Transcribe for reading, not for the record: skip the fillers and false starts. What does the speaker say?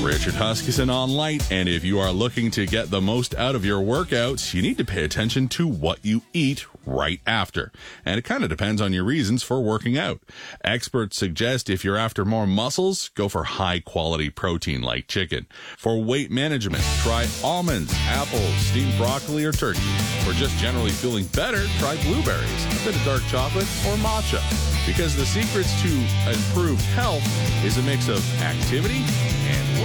Richard Huskisson on Light, and if you are looking to get the most out of your workouts, you need to pay attention to what you eat right after. And it kind of depends on your reasons for working out. Experts suggest if you're after more muscles, go for high-quality protein like chicken. For weight management, try almonds, apples, steamed broccoli, or turkey. For just generally feeling better, try blueberries, a bit of dark chocolate, or matcha. Because the secrets to improved health is a mix of activity,